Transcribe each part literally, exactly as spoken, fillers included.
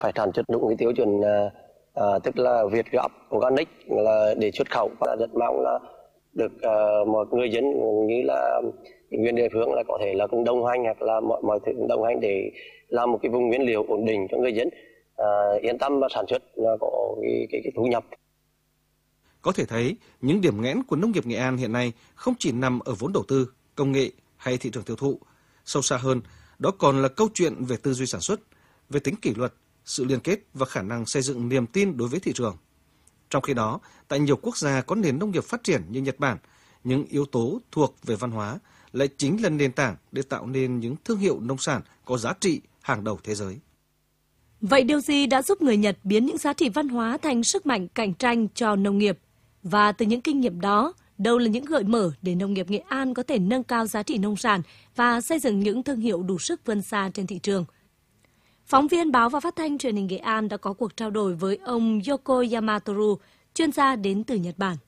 Phải sản xuất đúng cái tiêu chuẩn à, tức là Việt Gap Organic là để xuất khẩu, và rất mong là được uh, một người dân như là chính quyền địa phương là có thể là cùng đồng hành hoặc là mọi mọi thứ đồng hành để làm một cái vùng nguyên liệu ổn định cho người dân uh, yên tâm và sản xuất và có cái, cái, cái thu nhập. Có thể thấy, những điểm nghẽn của nông nghiệp Nghệ An hiện nay không chỉ nằm ở vốn đầu tư, công nghệ hay thị trường tiêu thụ. Sâu xa hơn, đó còn là câu chuyện về tư duy sản xuất, về tính kỷ luật, sự liên kết và khả năng xây dựng niềm tin đối với thị trường. Trong khi đó, tại nhiều quốc gia có nền nông nghiệp phát triển như Nhật Bản, những yếu tố thuộc về văn hóa lại chính là nền tảng để tạo nên những thương hiệu nông sản có giá trị hàng đầu thế giới. Vậy điều gì đã giúp người Nhật biến những giá trị văn hóa thành sức mạnh cạnh tranh cho nông nghiệp? Và từ những kinh nghiệm đó, đâu là những gợi mở để nông nghiệp Nghệ An có thể nâng cao giá trị nông sản và xây dựng những thương hiệu đủ sức vươn xa trên thị trường? Phóng viên Báo và Phát thanh Truyền hình Nghệ An đã có cuộc trao đổi với ông Yoko Yamatoru, chuyên gia đến từ Nhật Bản.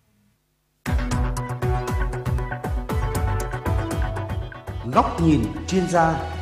Góc nhìn chuyên gia.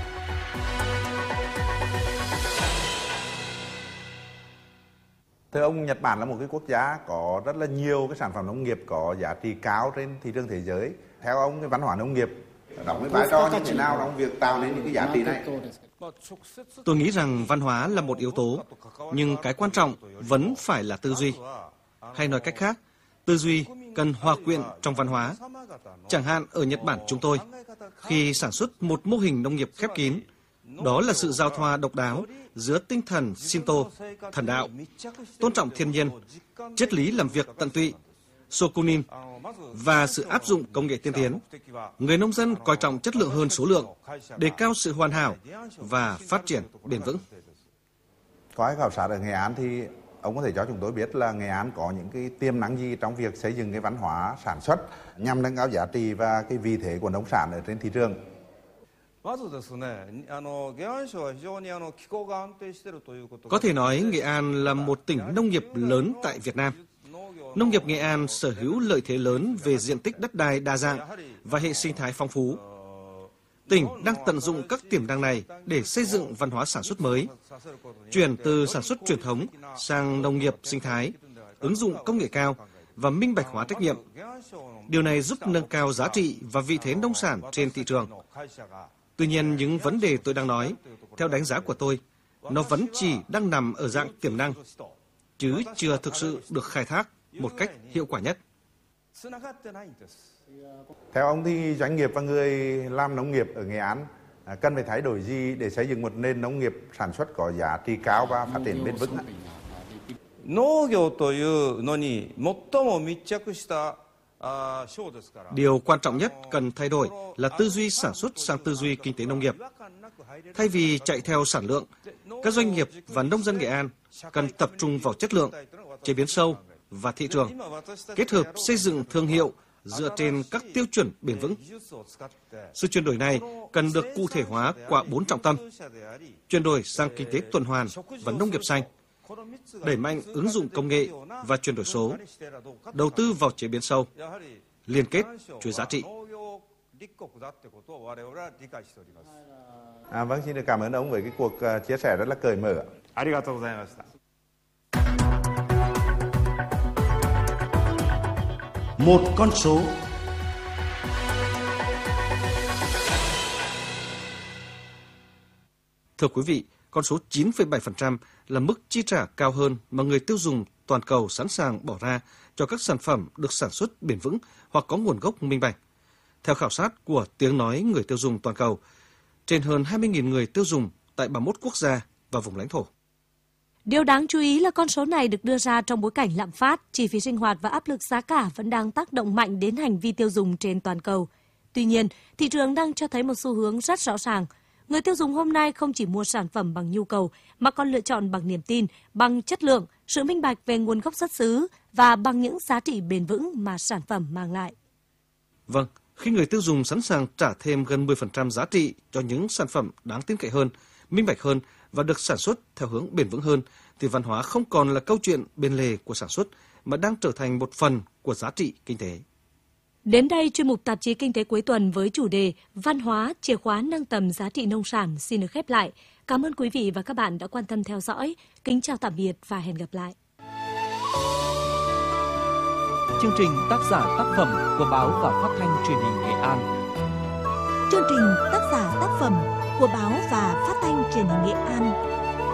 Thưa ông, Nhật Bản là một cái quốc gia có rất là nhiều cái sản phẩm nông nghiệp có giá trị cao trên thị trường thế giới. Theo ông, cái văn hóa nông nghiệp đóng cái vai trò như thế nào trong việc tạo nên những cái giá trị này? Tôi nghĩ rằng văn hóa là một yếu tố, nhưng cái quan trọng vẫn phải là tư duy. Hay nói cách khác, tư duy cần hòa quyện trong văn hóa. Chẳng hạn ở Nhật Bản chúng tôi, khi sản xuất một mô hình nông nghiệp khép kín, đó là sự giao thoa độc đáo giữa tinh thần Shinto, thần đạo, tôn trọng thiên nhiên, triết lý làm việc tận tụy, Shokunin và sự áp dụng công nghệ tiên tiến. Người nông dân coi trọng chất lượng hơn số lượng, đề cao sự hoàn hảo và phát triển bền vững. Có cái khảo sát ở Nghệ An thì ông có thể cho chúng tôi biết là Nghệ An có những cái tiềm năng gì trong việc xây dựng cái văn hóa sản xuất nhằm nâng cao giá trị và cái vị thế của nông sản ở trên thị trường? Có thể nói Nghệ An là một tỉnh nông nghiệp lớn tại Việt Nam. Nông nghiệp Nghệ An sở hữu lợi thế lớn về diện tích đất đai đa dạng và hệ sinh thái phong phú. Tỉnh đang tận dụng các tiềm năng này để xây dựng văn hóa sản xuất mới, chuyển từ sản xuất truyền thống sang nông nghiệp sinh thái, ứng dụng công nghệ cao và minh bạch hóa trách nhiệm. Điều này giúp nâng cao giá trị và vị thế nông sản trên thị trường. Tuy nhiên, những vấn đề tôi đang nói, theo đánh giá của tôi, nó vẫn chỉ đang nằm ở dạng tiềm năng, chứ chưa thực sự được khai thác một cách hiệu quả nhất. Theo ông thì doanh nghiệp và người làm nông nghiệp ở Nghệ An cần phải thay đổi gì để xây dựng một nền nông nghiệp sản xuất có giá trị cao và phát triển bền vững? Điều quan trọng nhất cần thay đổi là tư duy sản xuất sang tư duy kinh tế nông nghiệp. Thay vì chạy theo sản lượng, các doanh nghiệp và nông dân Nghệ An cần tập trung vào chất lượng, chế biến sâu và thị trường, kết hợp xây dựng thương hiệu dựa trên các tiêu chuẩn bền vững. Sự chuyển đổi này cần được cụ thể hóa qua bốn trọng tâm: chuyển đổi sang kinh tế tuần hoàn và nông nghiệp xanh, đẩy mạnh ứng dụng công nghệ và chuyển đổi số, đầu tư vào chế biến sâu, liên kết chuỗi giá trị. À, vâng, xin được cảm ơn ông với cái cuộc uh, chia sẻ rất là cởi mở. Một con số. Thưa quý vị, con số chín phẩy bảy phần trăm là mức chi trả cao hơn mà người tiêu dùng toàn cầu sẵn sàng bỏ ra cho các sản phẩm được sản xuất bền vững hoặc có nguồn gốc minh bạch. Theo khảo sát của Tiếng nói người tiêu dùng toàn cầu, trên hơn hai mươi nghìn người tiêu dùng tại ba mươi mốt quốc gia và vùng lãnh thổ. Điều đáng chú ý là con số này được đưa ra trong bối cảnh lạm phát, chi phí sinh hoạt và áp lực giá cả vẫn đang tác động mạnh đến hành vi tiêu dùng trên toàn cầu. Tuy nhiên, thị trường đang cho thấy một xu hướng rất rõ ràng. Người tiêu dùng hôm nay không chỉ mua sản phẩm bằng nhu cầu, mà còn lựa chọn bằng niềm tin, bằng chất lượng, sự minh bạch về nguồn gốc xuất xứ và bằng những giá trị bền vững mà sản phẩm mang lại. Vâng, khi người tiêu dùng sẵn sàng trả thêm gần mười phần trăm giá trị cho những sản phẩm đáng tin cậy hơn, minh bạch hơn và được sản xuất theo hướng bền vững hơn, thì văn hóa không còn là câu chuyện bên lề của sản xuất mà đang trở thành một phần của giá trị kinh tế. Đến đây, chuyên mục tạp chí Kinh tế cuối tuần với chủ đề Văn hóa, chìa khóa nâng tầm giá trị nông sản xin được khép lại. Cảm ơn quý vị và các bạn đã quan tâm theo dõi. Kính chào tạm biệt và hẹn gặp lại. Chương trình tác giả tác phẩm của báo và phát thanh truyền hình Nghệ An. Chương trình tác giả tác phẩm của báo và phát thanh truyền hình Nghệ An.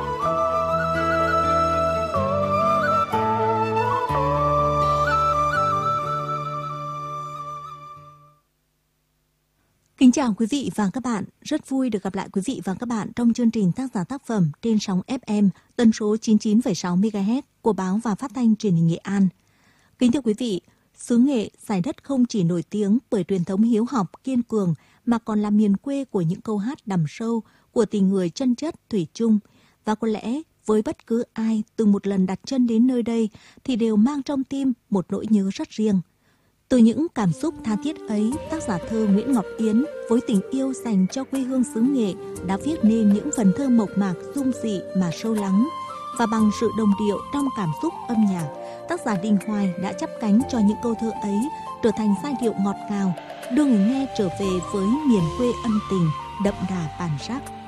Kính chào quý vị và các bạn, rất vui được gặp lại quý vị và các bạn trong chương trình tác giả tác phẩm trên sóng ép em tần số chín mươi chín phẩy sáu mê ga héc của báo và phát thanh truyền hình Nghệ An. Kính thưa quý vị, xứ Nghệ, giải đất không chỉ nổi tiếng bởi truyền thống hiếu học, kiên cường mà còn là miền quê của những câu hát đằm sâu, của tình người chân chất, thủy chung. Và có lẽ với bất cứ ai từng một lần đặt chân đến nơi đây thì đều mang trong tim một nỗi nhớ rất riêng. Từ những cảm xúc tha thiết ấy, tác giả thơ Nguyễn Ngọc Yến với tình yêu dành cho quê hương xứ Nghệ đã viết nên những phần thơ mộc mạc, dung dị mà sâu lắng. Và bằng sự đồng điệu trong cảm xúc âm nhạc, tác giả Đình Hoài đã chắp cánh cho những câu thơ ấy trở thành giai điệu ngọt ngào, đưa người nghe trở về với miền quê ân tình, đậm đà bản sắc.